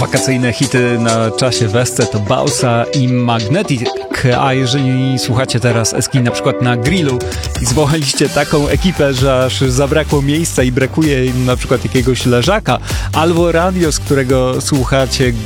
wakacyjne hity na czasie Wesce to Bausa i Magnetic, a jeżeli słuchacie teraz Eski na przykład na grillu i zwołaliście taką ekipę, że aż zabrakło miejsca i brakuje im na przykład jakiegoś leżaka, albo radio, z którego słuchacie,